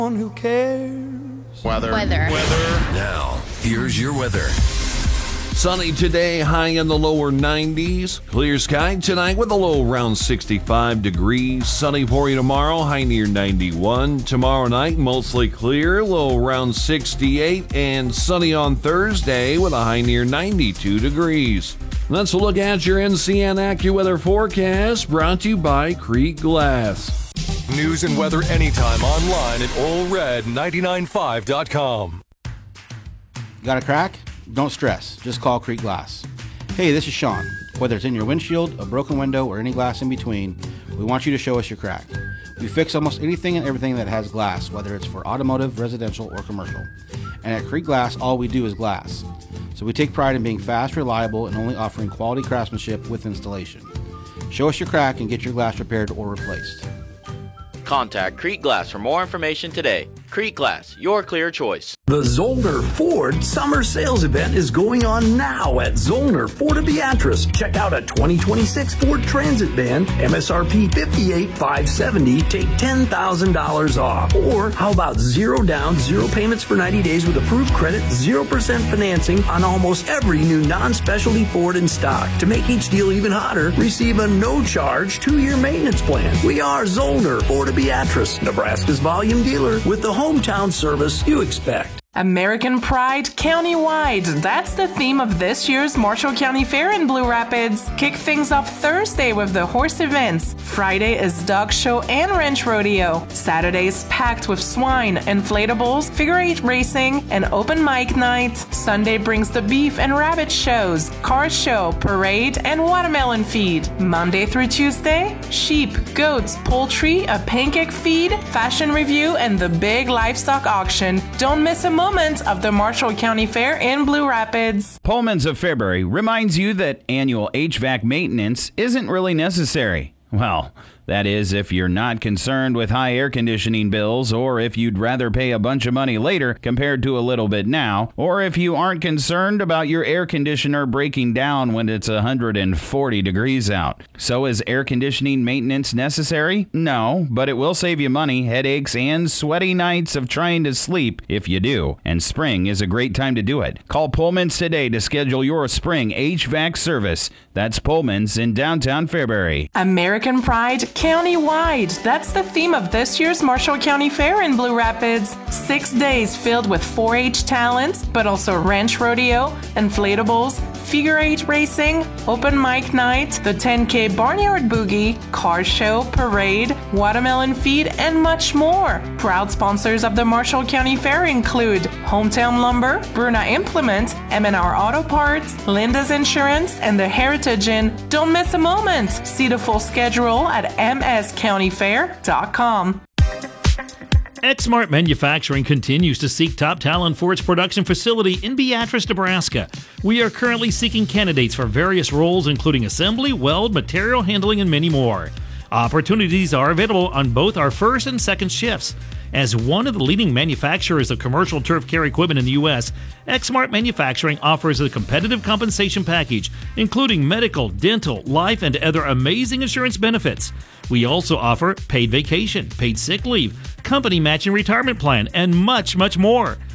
Who cares? Weather. Now, here's your weather. Sunny today, high in the lower 90s. Clear sky tonight with a low around 65 degrees. Sunny for you tomorrow, high near 91. Tomorrow night, mostly clear, low around 68. And sunny on Thursday with a high near 92 degrees. Let's look at your NCN AccuWeather forecast, brought to you by Creek Glass. News and weather anytime online at allred995.com. Got a crack? Don't stress. Just call Creek Glass. Hey, this is Sean. Whether it's in your windshield, a broken window, or any glass in between, we want you to show us your crack. We fix almost anything and everything that has glass, whether it's for automotive, residential, or commercial. And at Creek Glass, all we do is glass. So we take pride in being fast, reliable, and only offering quality craftsmanship with installation. Show us your crack and get your glass repaired or replaced. Contact Creek Glass for more information today. Creek Glass, your clear choice. The Zollner Ford Summer Sales Event is going on now at Zollner Ford of Beatrice. Check out a 2026 Ford Transit van, MSRP $58,570, take $10,000 off. Or how about 0 down, 0 payments for 90 days with approved credit, 0% financing on almost every new non-specialty Ford in stock. To make each deal even hotter, receive a no-charge 2-year maintenance plan. We are Zollner Ford of Beatrice, Nebraska's volume dealer with the hometown service you expect. American Pride Countywide. That's the theme of this year's Marshall County Fair in Blue Rapids. Kick things off Thursday with the horse events. Friday is dog show and ranch rodeo. Saturday is packed with swine, inflatables, figure-8 racing, and open mic night. Sunday brings the beef and rabbit shows, car show, parade, and watermelon feed. Monday through Tuesday, sheep, goats, poultry, a pancake feed, fashion review, and the big livestock auction. Don't miss a moment of the Marshall County Fair in Blue Rapids. Pullman's of February reminds you that annual HVAC maintenance isn't really necessary. Well, that is if you're not concerned with high air conditioning bills, or if you'd rather pay a bunch of money later compared to a little bit now, or if you aren't concerned about your air conditioner breaking down when it's 140 degrees out. So is air conditioning maintenance necessary? No, but it will save you money, headaches, and sweaty nights of trying to sleep if you do. And spring is a great time to do it. Call Pullman's today to schedule your spring HVAC service. That's Pullman's in downtown Fairbury. American Pride Countywide. That's the theme of this year's Marshall County Fair in Blue Rapids. 6 days filled with 4-H talent, but also ranch rodeo, inflatables, figure-8 racing, open mic night, the 10K Barnyard Boogie, car show, parade, watermelon feed, and much more. Proud sponsors of the Marshall County Fair include Hometown Lumber, Bruna Implement, M&R Auto Parts, Linda's Insurance, and the Heritage Inn. Don't miss a moment. See the full schedule at mscountyfair.com. Exmart Manufacturing continues to seek top talent for its production facility in Beatrice, Nebraska. We are currently seeking candidates for various roles, including assembly, weld, material handling, and many more. Opportunities are available on both our first and second shifts. As one of the leading manufacturers of commercial turf care equipment in the U.S., Exmart Manufacturing offers a competitive compensation package, including medical, dental, life, and other amazing insurance benefits. We also offer paid vacation, paid sick leave, company matching retirement plan, and much, much more.